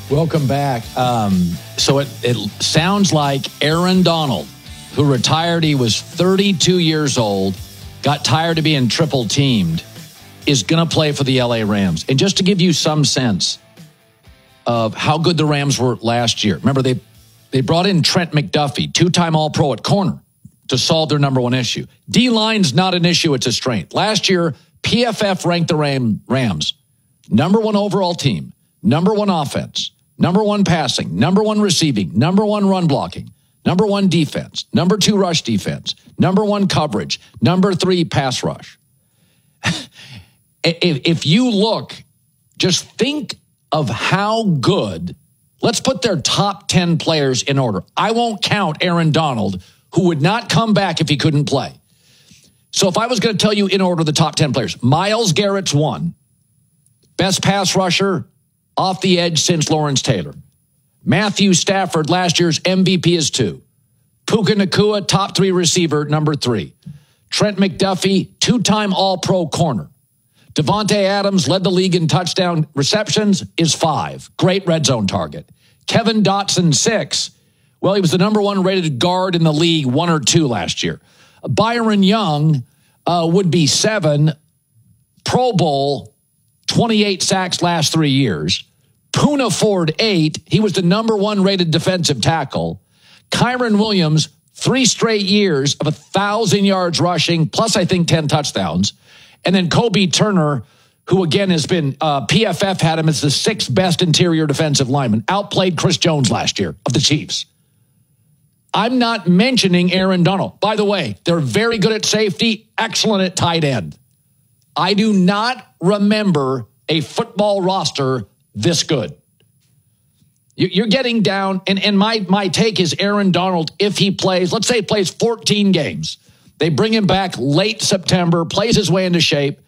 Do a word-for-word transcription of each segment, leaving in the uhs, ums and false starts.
Welcome back. Um, so it, it sounds like Aaron Donald, who retired, he was thirty-two years old, got tired of being triple teamed, is going to play for the L A Rams. And just to give you some sense of how good the Rams were last year, remember they they brought in Trent McDuffie, two-time All-Pro at corner, to solve their number one issue. D-line's not an issue, it's a strength. Last year, P F F ranked the Ram, Rams number one overall team, number one offense, number one passing, number one receiving, number one run blocking, number one defense, number two rush defense, number one coverage, number three pass rush. if, if you look, just think of how good, let's put their top ten players in order. I won't count Aaron Donald, who would not come back if he couldn't play. So if I was going to tell you in order the top ten players, Myles Garrett's one. Best pass rusher off the edge since Lawrence Taylor. Matthew Stafford, last year's M V P, is two. Puka Nacua, top three receiver, number three. Trent McDuffie, two-time All-Pro corner. Devontae Adams led the league in touchdown receptions, is five. Great red zone target. Kevin Dotson, six. Well, he was the number one rated guard in the league, one or two last year. Byron Young uh, would be seven. Pro Bowl, twenty-eight sacks last three years. Poona Ford, eight. He was the number one rated defensive tackle. Kyron Williams, three straight years of one thousand yards rushing, plus I think ten touchdowns. And then Kobe Turner, who again has been, uh, P F F had him as the sixth best interior defensive lineman, outplayed Chris Jones last year of the Chiefs. I'm not mentioning Aaron Donald. By the way, they're very good at safety, excellent at tight end. I do not remember a football roster this good. You're getting down, and, and my, my take is Aaron Donald, if he plays, let's say he plays fourteen games, they bring him back late September, plays his way into shape.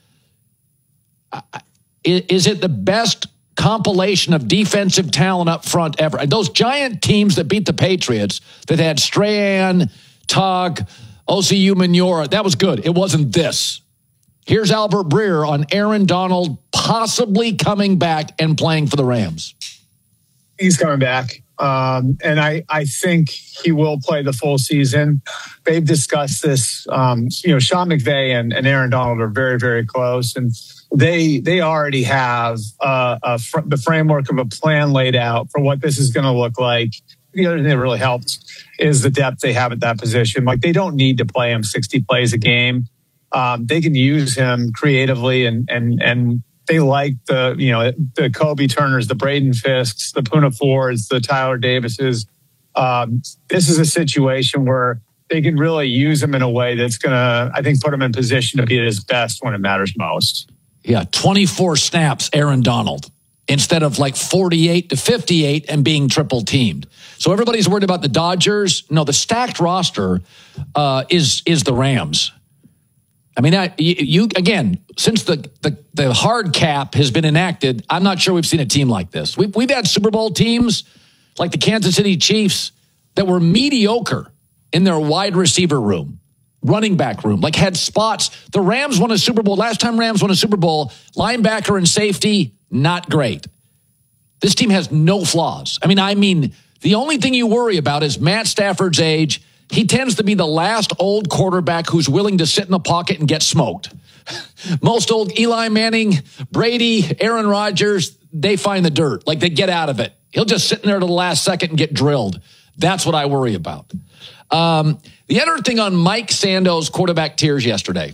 Is it the best compilation of defensive talent up front ever? Those giant teams that beat the Patriots that had Strahan, Tugg, O C U Manura, that was good. It wasn't this. Here's Albert Breer on Aaron Donald possibly coming back and playing for the Rams. He's coming back. Um, and I, I think he will play the full season. They've discussed this. Um, you know, Sean McVay and, and Aaron Donald are very, very close. And they they already have uh, a fr- the framework of a plan laid out for what this is going to look like. The other thing that really helped is the depth they have at that position. Like, they don't need to play him sixty plays a game. Um, they can use him creatively, and and and they like the, you know, the Kobe Turners, the Braden Fisks, the Poona Fords, the Tyler Davises. Um, this is a situation where they can really use him in a way that's going to, I think, put him in position to be at his best when it matters most. Yeah, twenty-four snaps, Aaron Donald, instead of like forty-eight to fifty-eight and being triple teamed. So everybody's worried about the Dodgers. No, the stacked roster uh, is is the Rams. I mean, I, you, you again, since the, the the hard cap has been enacted, I'm not sure we've seen a team like this. We've, we've had Super Bowl teams like the Kansas City Chiefs that were mediocre in their wide receiver room, running back room, like had spots. The Rams won a Super Bowl. Last time Rams won a Super Bowl, linebacker and safety, not great. This team has no flaws. I mean, I mean, the only thing you worry about is Matt Stafford's age. He tends to be the last old quarterback who's willing to sit in the pocket and get smoked. Most old Eli Manning, Brady, Aaron Rodgers, they find the dirt. Like, they get out of it. He'll just sit in there to the last second and get drilled. That's what I worry about. Um, the other thing on Mike Sando's quarterback tiers yesterday,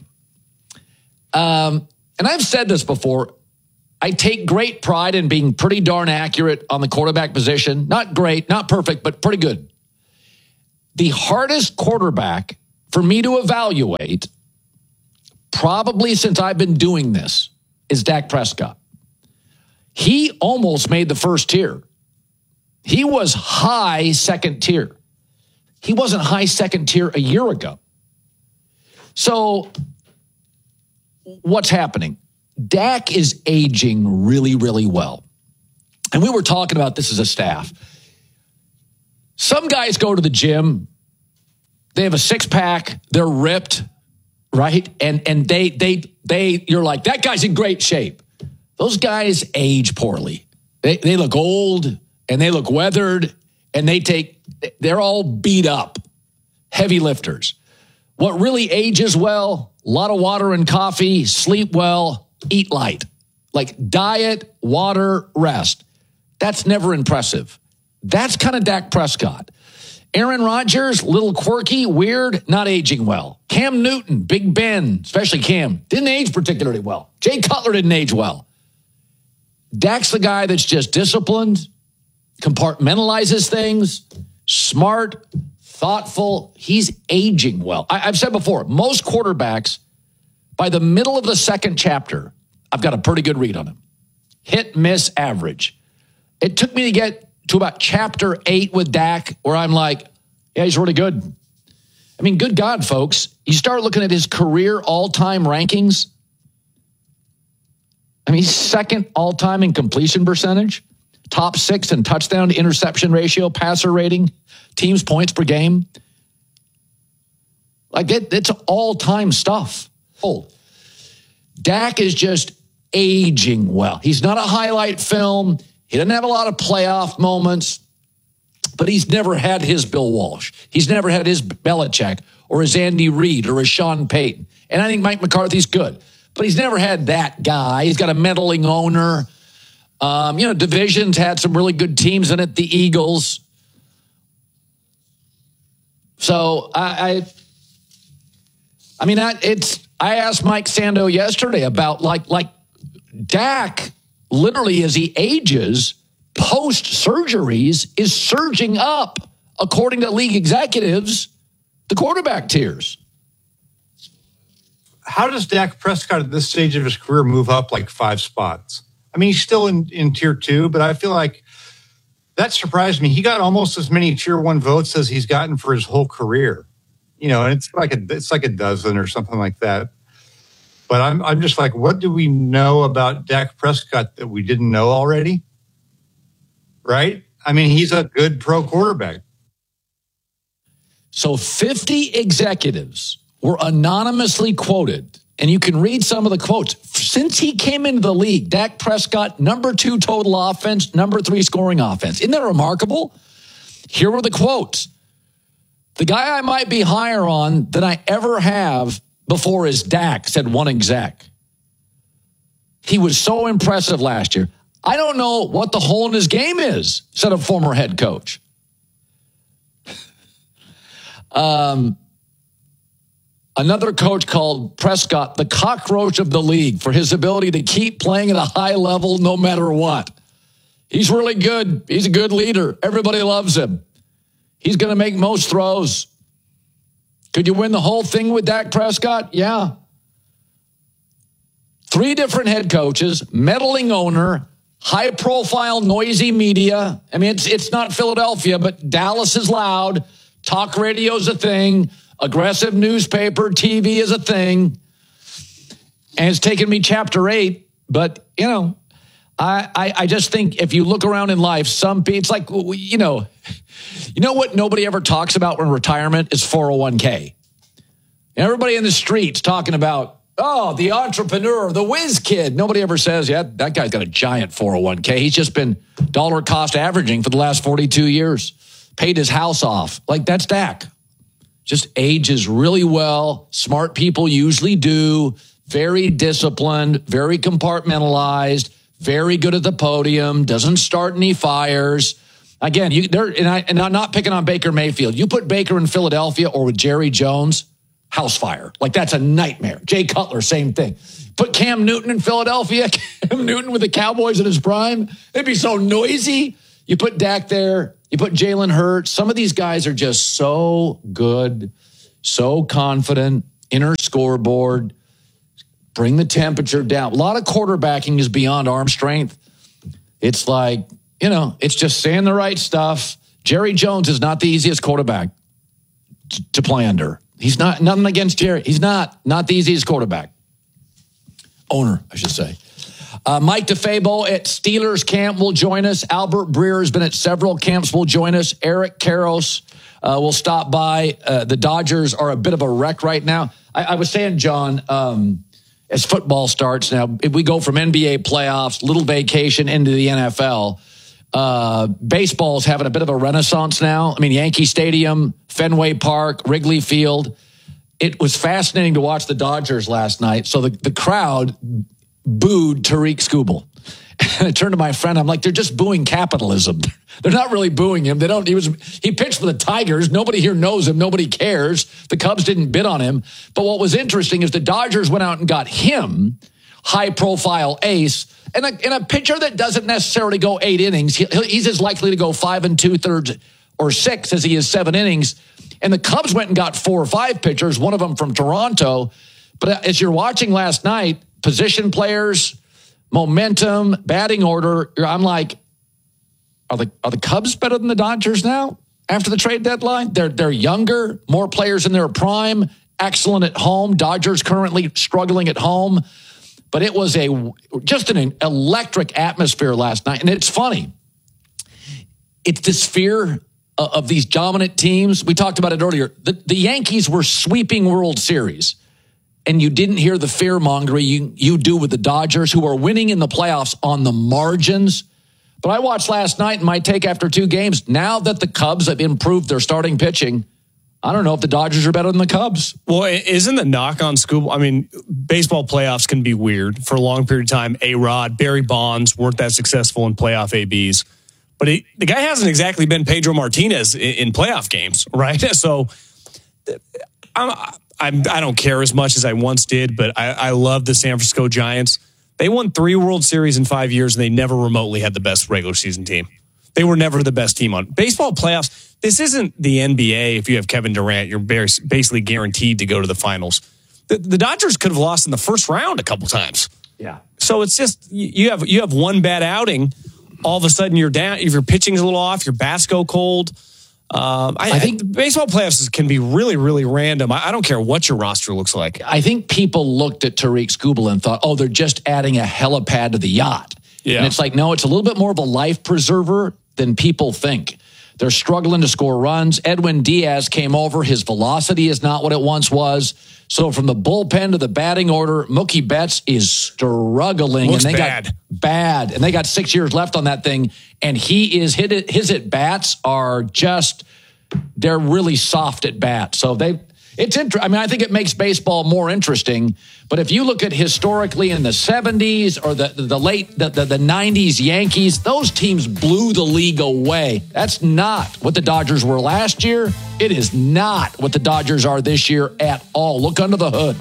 um, and I've said this before, I take great pride in being pretty darn accurate on the quarterback position. Not great, not perfect, but pretty good. The hardest quarterback for me to evaluate, probably since I've been doing this, is Dak Prescott. He almost made the first tier. He was high second tier. He wasn't high second tier a year ago. So what's happening? Dak is aging really, really well. And we were talking about this as a staff. Some guys go to the gym, they have a six pack, they're ripped, right? And and they they they you're like, that guy's in great shape. Those guys age poorly. They they look old, and they look weathered, and they take, they're all beat up, heavy lifters. What really ages well, a lot of water and coffee, sleep well, eat light. Like diet, water, rest. That's never impressive. That's kind of Dak Prescott. Aaron Rodgers, little quirky, weird, not aging well. Cam Newton, Big Ben, especially Cam, didn't age particularly well. Jay Cutler didn't age well. Dak's the guy that's just disciplined, compartmentalizes things, smart, thoughtful. He's aging well. I, I've said before, most quarterbacks, by the middle of the second chapter, I've got a pretty good read on him. Hit, miss, average. It took me to get to about chapter eight with Dak, where I'm like, yeah, he's really good. I mean, good God, folks. You start looking at his career all-time rankings. I mean, he's second all-time in completion percentage, top six in touchdown to interception ratio, passer rating, teams points per game. Like, it, it's all-time stuff. Old. Dak is just aging well. He's not a highlight film. He doesn't have a lot of playoff moments, but he's never had his Bill Walsh. He's never had his Belichick or his Andy Reid or his Sean Payton. And I think Mike McCarthy's good, but he's never had that guy. He's got a meddling owner. Um, you know, division's had some really good teams in it, the Eagles. So I, I, I mean, I, it's. I asked Mike Sando yesterday about like like Dak. Literally, as he ages, post-surgeries is surging up, according to league executives, the quarterback tiers. How does Dak Prescott at this stage of his career move up like five spots? I mean, he's still in, in tier two, but I feel like that surprised me. He got almost as many tier one votes as he's gotten for his whole career. You know, and it's like a, it's like a dozen or something like that. But I'm I'm just like, what do we know about Dak Prescott that we didn't know already? Right? I mean, he's a good pro quarterback. So fifty executives were anonymously quoted, and you can read some of the quotes. Since he came into the league, Dak Prescott, number two total offense, number three scoring offense. Isn't that remarkable? Here were the quotes. The guy I might be higher on than I ever have before is Dak, said one exec. He was so impressive last year. I don't know what the hole in his game is, said a former head coach. um, another coach called Prescott the cockroach of the league for his ability to keep playing at a high level no matter what. He's really good. He's a good leader. Everybody loves him. He's going to make most throws. Could you win the whole thing with Dak Prescott? Yeah. Three different head coaches, meddling owner, high-profile, noisy media. I mean, it's it's not Philadelphia, but Dallas is loud. Talk radio is a thing. Aggressive newspaper, T V is a thing. And it's taken me chapter eight, but, you know, I, I, I just think if you look around in life, some people, it's like, you know, you know what nobody ever talks about when retirement is four oh one k. Everybody in the streets talking about, oh, the entrepreneur, the whiz kid. Nobody ever says, yeah, that guy's got a giant four oh one k. He's just been dollar cost averaging for the last forty-two years. Paid his house off. Like, that's Dak. Just ages really well. Smart people usually do. Very disciplined, very compartmentalized, very good at the podium, doesn't start any fires. Again, you there, and, I, and I'm not picking on Baker Mayfield. You put Baker in Philadelphia or with Jerry Jones, house fire. Like, that's a nightmare. Jay Cutler, same thing. Put Cam Newton in Philadelphia, Cam Newton with the Cowboys in his prime. It'd be so noisy. You put Dak there, you put Jalen Hurts. Some of these guys are just so good, so confident, inner scoreboard, bring the temperature down. A lot of quarterbacking is beyond arm strength. It's like, you know, it's just saying the right stuff. Jerry Jones is not the easiest quarterback t- to play under. He's not, nothing against Jerry. He's not, not the easiest quarterback. Owner, I should say. Uh, Mike DeFabo at Steelers camp will join us. Albert Breer has been at several camps, will join us. Eric Karros uh, will stop by. Uh, the Dodgers are a bit of a wreck right now. I, I was saying, John, um, as football starts now, if we go from N B A playoffs, little vacation into the N F L, Uh, baseball's having a bit of a renaissance now. I mean, Yankee Stadium, Fenway Park, Wrigley Field. It was fascinating to watch the Dodgers last night. So the, the crowd booed Tariq Skubal. And I turned to my friend. I'm like, they're just booing capitalism. They're not really booing him. They don't. He was. He pitched for the Tigers. Nobody here knows him. Nobody cares. The Cubs didn't bid on him. But what was interesting is the Dodgers went out and got him, high-profile ace, and a, and a pitcher that doesn't necessarily go eight innings. He, he's as likely to go five and two-thirds or six as he is seven innings. And the Cubs went and got four or five pitchers, one of them from Toronto. But as you're watching last night, position players, momentum, batting order, I'm like, are the are the Cubs better than the Dodgers now after the trade deadline? They're they're younger, more players in their prime, excellent at home. Dodgers currently struggling at home. But it was a just an electric atmosphere last night. And it's funny. It's this fear of these dominant teams. We talked about it earlier. The, the Yankees were sweeping World Series. And you didn't hear the fear-mongering you, you do with the Dodgers, who are winning in the playoffs on the margins. But I watched last night, and my take after two games, now that the Cubs have improved their starting pitching, I don't know if the Dodgers are better than the Cubs. Well, isn't the knock on Skubal? I mean, baseball playoffs can be weird. For a long period of time, A-Rod, Barry Bonds weren't that successful in playoff A Bs. But he, the guy hasn't exactly been Pedro Martinez in, in playoff games, right? So I'm, I'm, I don't care as much as I once did, but I, I love the San Francisco Giants. They won three World Series in five years, and they never remotely had the best regular season team. They were never the best team on baseball playoffs. This isn't the N B A. If you have Kevin Durant, you're basically guaranteed to go to the finals. The, the Dodgers could have lost in the first round a couple times. Yeah. So it's just you have you have one bad outing. All of a sudden you're down. If your pitching's a little off, your bats go cold. Um, I, I think I, baseball playoffs can be really, really random. I, I don't care what your roster looks like. I think people looked at Tariq Skubal and thought, oh, they're just adding a helipad to the yacht. Yeah. And it's like, no, it's a little bit more of a life preserver than people think. They're struggling to score runs. Edwin Diaz came over. His velocity is not what it once was. So from the bullpen to the batting order, Mookie Betts is struggling. Looks and they bad. got bad. And they got six years left on that thing. And he is hit it, his at bats are just, they're really soft at bat. So they, it's interesting. I mean, I think it makes baseball more interesting. But if you look at historically in the seventies or the, the, the late, the, the, the nineties Yankees, those teams blew the league away. That's not what the Dodgers were last year. It is not what the Dodgers are this year at all. Look under the hood.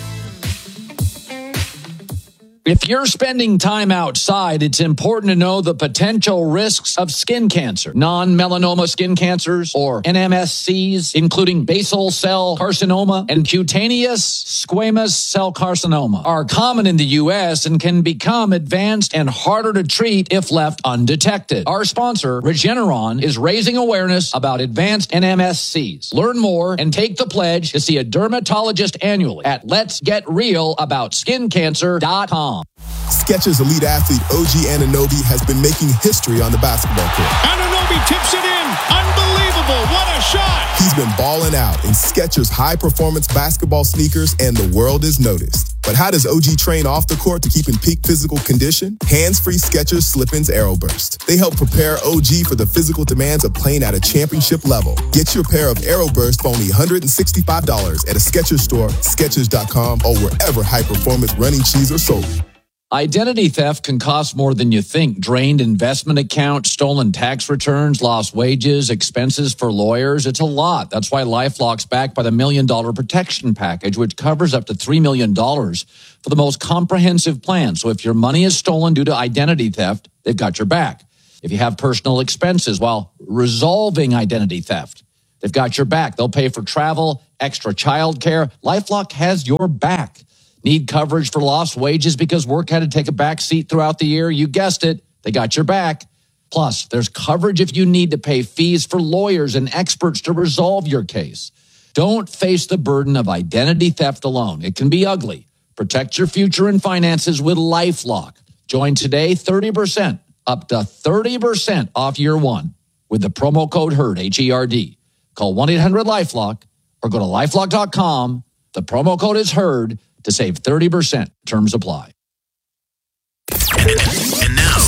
If you're spending time outside, it's important to know the potential risks of skin cancer. Non-melanoma skin cancers, or N M S Cs, including basal cell carcinoma and cutaneous squamous cell carcinoma, are common in the U S and can become advanced and harder to treat if left undetected. Our sponsor, Regeneron, is raising awareness about advanced N M S Cs. Learn more and take the pledge to see a dermatologist annually at lets get real about skin cancer dot com. Skechers elite athlete O G Anunoby has been making history on the basketball court. Anunoby tips it in. Unbelievable. What a shot. He's been balling out in Skechers high-performance basketball sneakers, and the world is noticed. But how does O G train off the court to keep in peak physical condition? Hands-free Skechers Slip-ins AeroBurst. They help prepare O G for the physical demands of playing at a championship level. Get your pair of AeroBurst for only one hundred sixty-five dollars at a Skechers store, Skechers dot com, or wherever high-performance running shoes are sold. Identity theft can cost more than you think. Drained investment accounts, stolen tax returns, lost wages, expenses for lawyers. It's a lot. That's why LifeLock's backed by the Million Dollar Protection Package, which covers up to three million dollars for the most comprehensive plan. So if your money is stolen due to identity theft, they've got your back. If you have personal expenses while resolving identity theft, they've got your back. They'll pay for travel, extra childcare. LifeLock has your back. Need coverage for lost wages because work had to take a back seat throughout the year? You guessed it. They got your back. Plus, there's coverage if you need to pay fees for lawyers and experts to resolve your case. Don't face the burden of identity theft alone. It can be ugly. Protect your future and finances with LifeLock. Join today, thirty percent, up to thirty percent off year one with the promo code HERD, H E R D. Call one eight hundred LifeLock or go to lifelock dot com. The promo code is HERD to save thirty percent. Terms apply. And now,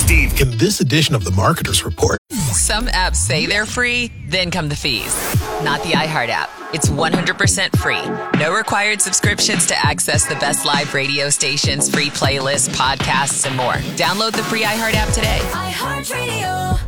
Steve, in this edition of the Marketer's Report. Some apps say they're free, then come the fees. Not the iHeart app. It's one hundred percent free. No required subscriptions to access the best live radio stations, free playlists, podcasts, and more. Download the free iHeart app today. iHeartRadio.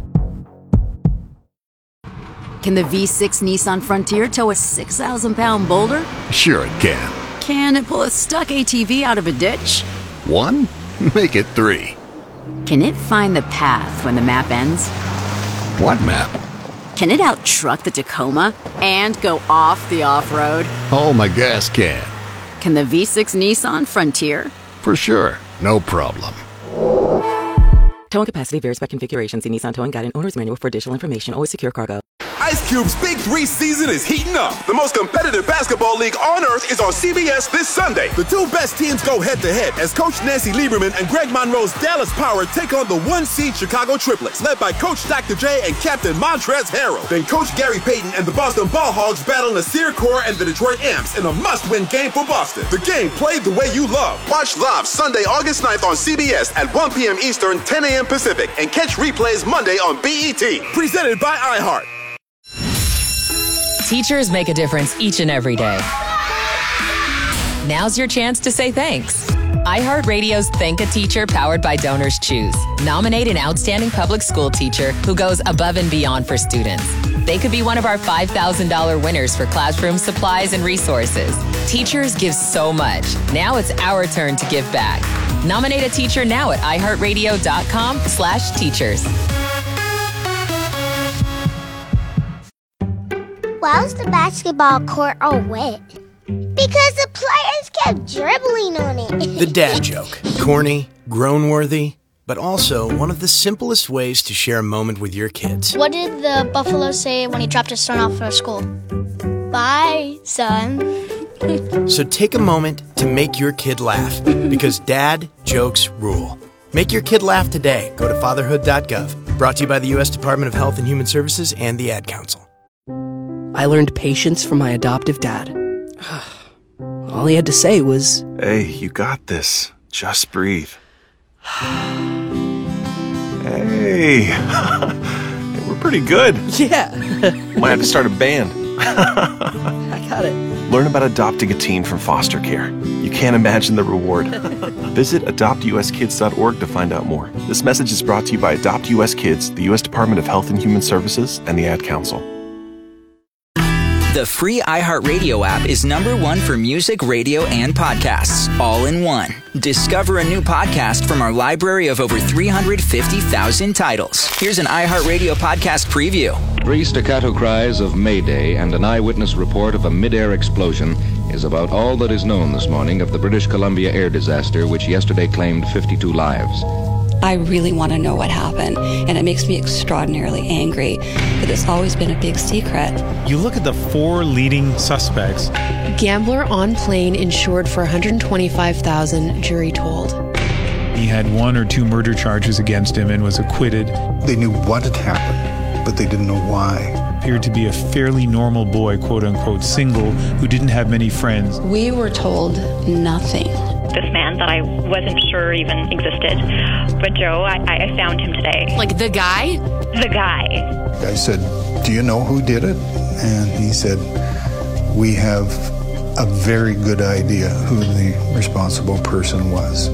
Can the V six Nissan Frontier tow a six thousand pound boulder? Sure it can. Can it pull a stuck A T V out of a ditch? One? Make it three. Can it find the path when the map ends? What map? Can it out-truck the Tacoma and go off the off-road? Oh, my gas can. Can the V six Nissan Frontier? For sure. No problem. Towing capacity varies by configuration. See Nissan Towing Guide and Owner's Manual for additional information. Always secure cargo. Ice Cube's Big Three season is heating up. The most competitive basketball league on earth is on C B S this Sunday. The two best teams go head-to-head as Coach Nancy Lieberman and Greg Monroe's Dallas Power take on the one-seed Chicago Triplets, led by Coach Doctor J and Captain Montrezl Harrell. Then Coach Gary Payton and the Boston Ball Hogs battle Nasir Kaur and the Detroit Amps in a must-win game for Boston. The game played the way you love. Watch live Sunday, August ninth on C B S at one p.m. Eastern, ten a.m. Pacific, and catch replays Monday on B E T. Presented by iHeart. Teachers make a difference each and every day. Now's your chance to say thanks. iHeartRadio's Thank a Teacher powered by Donors Choose. Nominate an outstanding public school teacher who goes above and beyond for students. They could be one of our five thousand dollars winners for classroom supplies and resources. Teachers give so much. Now it's our turn to give back. Nominate a teacher now at iHeartRadio.com slash teachers. Why was the basketball court all wet? Because the players kept dribbling on it. The dad joke. Corny, groan-worthy, but also one of the simplest ways to share a moment with your kids. What did the buffalo say when he dropped his son off for school? Bye, son. So take a moment to make your kid laugh, because dad jokes rule. Make your kid laugh today. Go to fatherhood dot gov. Brought to you by the U S Department of Health and Human Services and the Ad Council. I learned patience from my adoptive dad. All he had to say was, "Hey, you got this. Just breathe." Hey, we're pretty good. Yeah. Might have to start a band. I got it. Learn about adopting a teen from foster care. You can't imagine the reward. Visit adopt u s kids dot org to find out more. This message is brought to you by Adopt U S Kids, the U S Department of Health and Human Services, and the Ad Council. The free iHeartRadio app is number one for music, radio, and podcasts, all in one. Discover a new podcast from our library of over three hundred fifty thousand titles. Here's an iHeartRadio podcast preview. Three staccato cries of Mayday and an eyewitness report of a mid-air explosion is about all that is known this morning of the British Columbia air disaster, which yesterday claimed fifty-two lives. I really want to know what happened, and it makes me extraordinarily angry that it's always been a big secret. You look at the four leading suspects. Gambler on plane insured for one hundred twenty-five thousand dollars, jury told. He had one or two murder charges against him and was acquitted. They knew what had happened, but they didn't know why. Appeared to be a fairly normal boy, quote unquote, single, who didn't have many friends. We were told nothing. This man that I wasn't sure even existed. But Joe, I, I found him today. Like the guy? The guy. I said, "Do you know who did it?" And he said, "We have a very good idea who the responsible person was."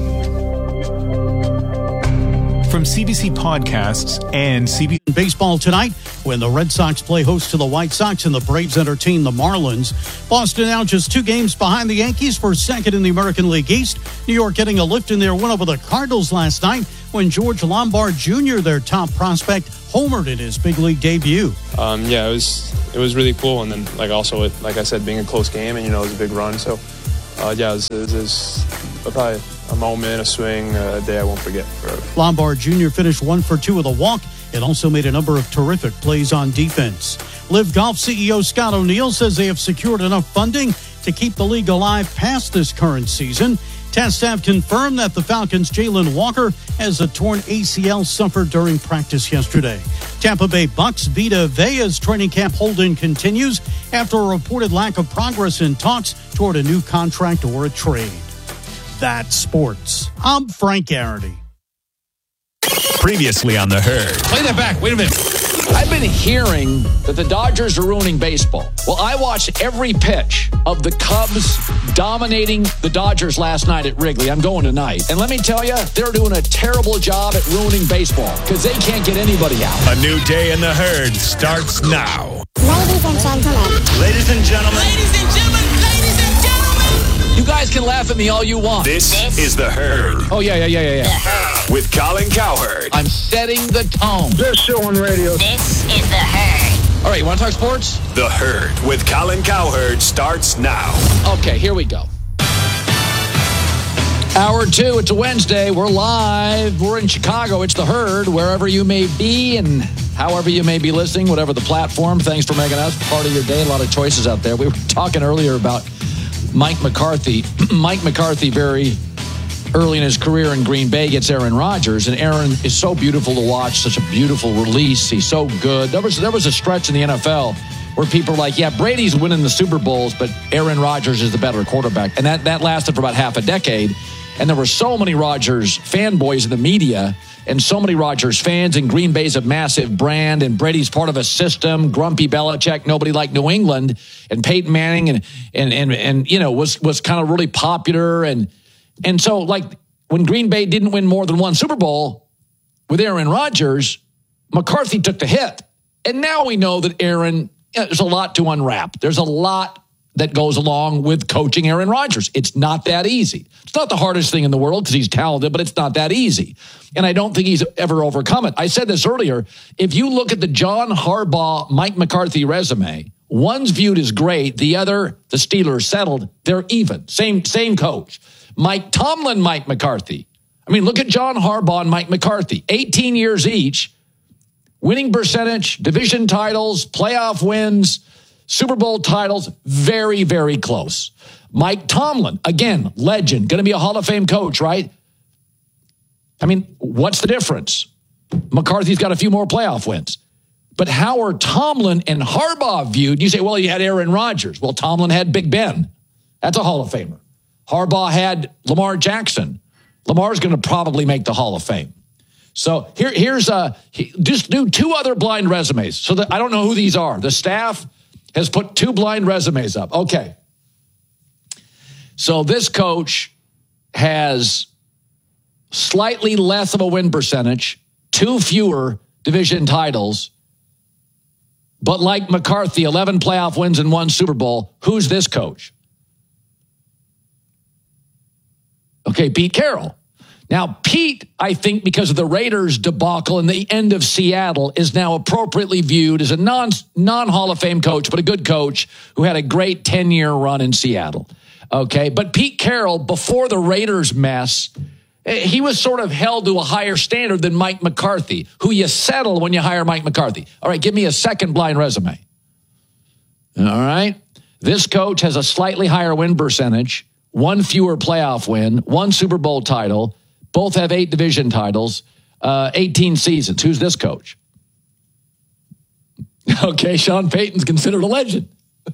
From C B C Podcasts and C B C Baseball tonight, when the Red Sox play host to the White Sox and the Braves entertain the Marlins. Boston now just two games behind the Yankees for second in the American League East. New York getting a lift in their win over the Cardinals last night when George Lombard Junior, their top prospect, homered in his big league debut. Um, yeah, it was it was really cool, and then like also it, like I said, being a close game, and you know it was a big run. So uh, yeah, it was, it was, it was probably a moment, a swing, a day I won't forget forever. Lombard Junior finished one for two with a walk and also made a number of terrific plays on defense. Live Golf C E O Scott O'Neill says they have secured enough funding to keep the league alive past this current season. Tests have confirmed that the Falcons' Jalen Walker has a torn A C L suffered during practice yesterday. Tampa Bay Bucks' Vita Vea's training camp hold-in continues after a reported lack of progress in talks toward a new contract or a trade. That's sports. I'm Frank Garrity. Previously on The Herd. Play that back. Wait a minute. I've been hearing that the Dodgers are ruining baseball. Well, I watched every pitch of the Cubs dominating the Dodgers last night at Wrigley. I'm going tonight. And let me tell you, they're doing a terrible job at ruining baseball because they can't get anybody out. A new day in The Herd starts now. Ladies and gentlemen. Ladies and gentlemen. Ladies and gentlemen. Ladies and gentlemen. You guys can laugh at me all you want. This, this is The Herd. Oh, yeah, yeah, yeah, yeah, yeah. With Colin Cowherd. I'm setting the tone. Best show on radio. This is The Herd. All right, you want to talk sports? The Herd with Colin Cowherd starts now. Okay, here we go. Hour two, it's a Wednesday. We're live. We're in Chicago. It's The Herd, wherever you may be and however you may be listening, whatever the platform. Thanks for making us part of your day. A lot of choices out there. We were talking earlier about Mike McCarthy. Mike McCarthy, very early in his career in Green Bay, gets Aaron Rodgers, and Aaron is so beautiful to watch, such a beautiful release. He's so good. There was there was a stretch in the N F L where people were like, yeah, Brady's winning the Super Bowls, but Aaron Rodgers is the better quarterback. And that, that lasted for about half a decade. And there were so many Rodgers fanboys in the media and so many Rodgers fans, and Green Bay's a massive brand, and Brady's part of a system. Grumpy Belichick, nobody liked New England, and Peyton Manning, and and and, and you know, was was kind of really popular. And And so, like, when Green Bay didn't win more than one Super Bowl with Aaron Rodgers, McCarthy took the hit. And now we know that Aaron, there's a lot to unwrap. There's a lot that goes along with coaching Aaron Rodgers. It's not that easy. It's not the hardest thing in the world because he's talented, but it's not that easy. And I don't think he's ever overcome it. I said this earlier. If you look at the John Harbaugh, Mike McCarthy resume, one's viewed as great. The other, the Steelers settled. They're even. Same, same coach. Mike Tomlin, Mike McCarthy. I mean, look at John Harbaugh and Mike McCarthy. eighteen years each, winning percentage, division titles, playoff wins, Super Bowl titles, very, very close. Mike Tomlin, again, legend, going to be a Hall of Fame coach, right? I mean, what's the difference? McCarthy's got a few more playoff wins. But how are Tomlin and Harbaugh viewed? You say, well, you had Aaron Rodgers. Well, Tomlin had Big Ben. That's a Hall of Famer. Harbaugh had Lamar Jackson. Lamar's going to probably make the Hall of Fame. So here, here's a, just do two other blind resumes. So that I don't know who these are. The staff has put two blind resumes up. Okay. So this coach has slightly less of a win percentage, two fewer division titles, but like McCarthy, eleven playoff wins and one Super Bowl. Who's this coach? Okay, Pete Carroll. Now, Pete, I think because of the Raiders debacle and the end of Seattle, is now appropriately viewed as a non, non-Hall of Fame coach, but a good coach who had a great ten-year run in Seattle. Okay, but Pete Carroll, before the Raiders mess, he was sort of held to a higher standard than Mike McCarthy, who you settle when you hire Mike McCarthy. All right, give me a second blind resume. All right, this coach has a slightly higher win percentage, one fewer playoff win, one Super Bowl title. Both have eight division titles, uh, eighteen seasons. Who's this coach? Okay, Sean Payton's considered a legend.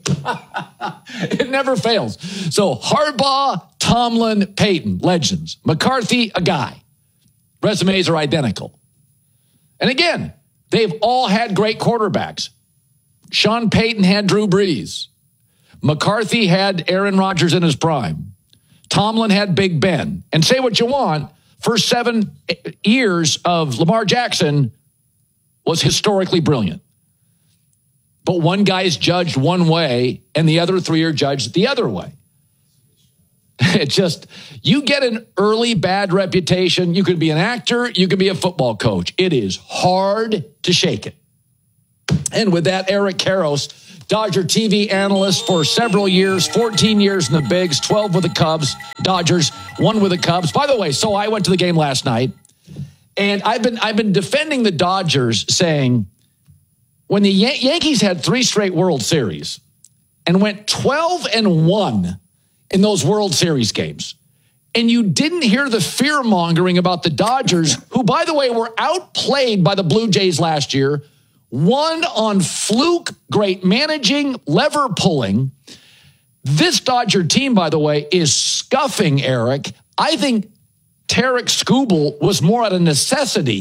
It never fails. So Harbaugh, Tomlin, Payton, legends. McCarthy, a guy. Resumes are identical. And again, they've all had great quarterbacks. Sean Payton had Drew Brees. McCarthy had Aaron Rodgers in his prime. Tomlin had Big Ben. And say what you want, first seven years of Lamar Jackson was historically brilliant. But one guy is judged one way and the other three are judged the other way. It just, you get an early bad reputation. You could be an actor. You could be a football coach. It is hard to shake it. And with that, Eric Karros, Dodger T V analyst for several years, fourteen years in the Bigs, twelve with the Cubs, Dodgers, one with the Cubs. By the way, so I went to the game last night, and I've been I've been defending the Dodgers, saying when the Yan- Yankees had three straight World Series and went twelve and one in those World Series games, and you didn't hear the fear-mongering about the Dodgers, who, by the way, were outplayed by the Blue Jays last year, won on fluke, great managing, lever pulling. This Dodger team, by the way, is scuffing, Eric. I think Tarek Skubal was more out of necessity,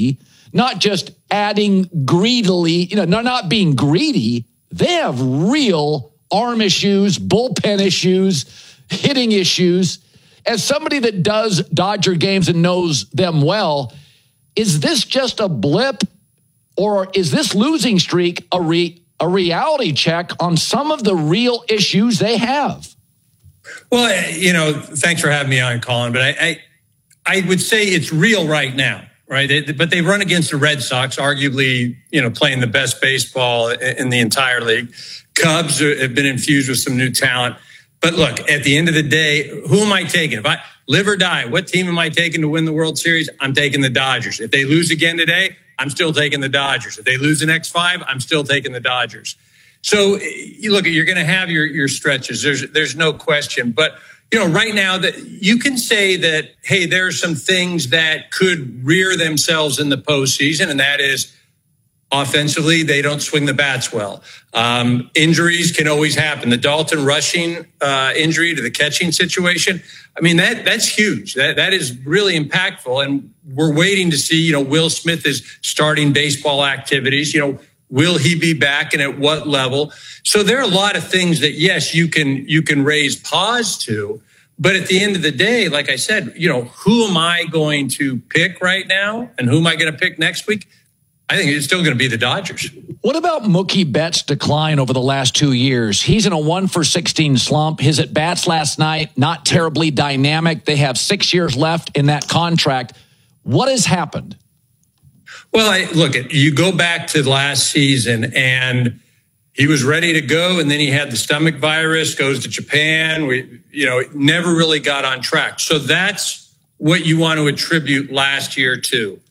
not just adding greedily, you know, not, not being greedy. They have real arm issues, bullpen issues, hitting issues. As somebody that does Dodger games and knows them well, is this just a blip, or is this losing streak a re, a reality check on some of the real issues they have? Well, you know, thanks for having me on, Colin, but I, I, I would say it's real right now. Right. They, but they run against the Red Sox, arguably, you know, playing the best baseball in the entire league. Cubs have been infused with some new talent. But look, at the end of the day, who am I taking? If I live or die, what team am I taking to win the World Series? I'm taking the Dodgers. If they lose again today, I'm still taking the Dodgers. If they lose the next five, I'm still taking the Dodgers. So you look, you're going to have your, your stretches. There's, there's no question. But you know, right now that you can say that, hey, there are some things that could rear themselves in the postseason, and that is offensively, they don't swing the bats well. Um, injuries can always happen. The Dalton rushing uh, injury to the catching situation, I mean, that that's huge. That that is really impactful, and we're waiting to see, you know, Will Smith is starting baseball activities. You know, will he be back and at what level? So there are a lot of things that, yes, you can you can raise pause to. But at the end of the day, like I said, you know, who am I going to pick right now and who am I going to pick next week? I think it's still going to be the Dodgers. What about Mookie Betts' decline over the last two years? He's in a one for sixteen slump. His at-bats last night, not terribly dynamic. They have six years left in that contract. What has happened? Well, I, look, you go back to last season, and he was ready to go, and then he had the stomach virus, goes to Japan. We, you know, never really got on track. So that's what you want to attribute last year to.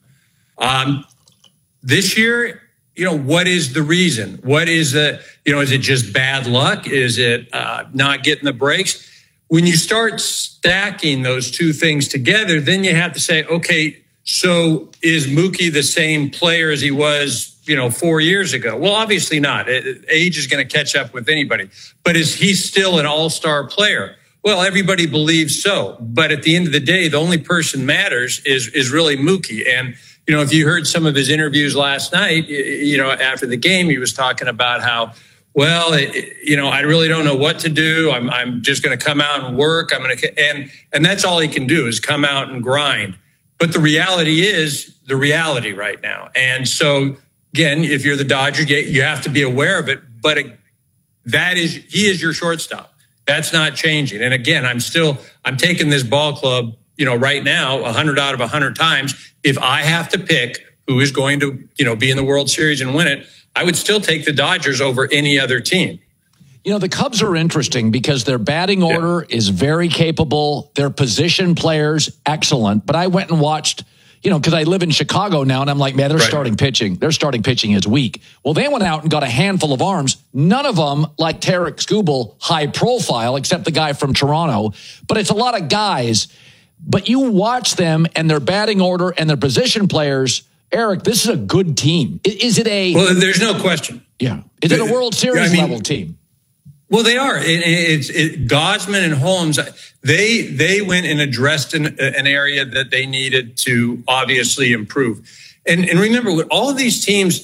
Um, this year, you know, what is the reason? What is the, you know, is it just bad luck? Is it uh, not getting the breaks? When you start stacking those two things together, then you have to say, okay, so is Mookie the same player as he was, you know, four years ago? Well, obviously not. Age is going to catch up with anybody. But is he still an all-star player? Well, everybody believes so. But at the end of the day, the only person matters is is really Mookie. And, you know, if you heard some of his interviews last night, you know, after the game, he was talking about how, well, it, you know, I really don't know what to do. I'm I'm just going to come out and work. I'm going to, and and that's all he can do is come out and grind. But the reality is the reality right now. And so, again, if you're the Dodgers, you have to be aware of it. But it, that is, he is your shortstop. That's not changing. And again, I'm still, I'm taking this ball club, you know, right now, one hundred out of one hundred times. If I have to pick who is going to, you know, be in the World Series and win it, I would still take the Dodgers over any other team. You know, the Cubs are interesting because their batting order yeah. is very capable. Their position players, excellent. But I went and watched, you know, because I live in Chicago now, and I'm like, man, they're right. starting pitching. Their starting pitching is weak. Well, they went out and got a handful of arms. None of them, like Tarek Skubal, high profile, except the guy from Toronto. But it's a lot of guys. But you watch them and their batting order and their position players. Eric, this is a good team. Is it a... Well, there's no question. Yeah. Is it a World Series I mean, level team? Well, they are. It, it's it, Gausman and Holmes. They they went and addressed an, an area that they needed to obviously improve. And and remember, with all of these teams,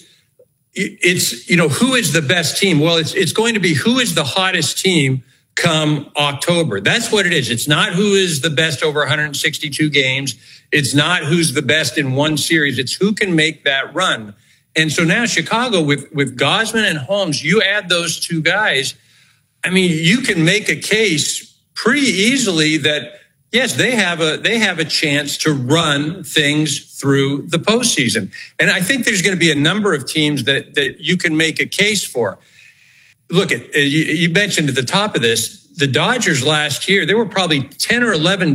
it's, you know, who is the best team? Well, it's it's going to be who is the hottest team come October. That's what it is. It's not who is the best over one hundred sixty-two games. It's not who's the best in one series. It's who can make that run. And so now Chicago with with Gausman and Holmes, you add those two guys. I mean, you can make a case pretty easily that, yes, they have a they have a chance to run things through the postseason. And I think there's going to be a number of teams that, that you can make a case for. Look, at you, you mentioned at the top of this, the Dodgers last year, there were probably ten or eleven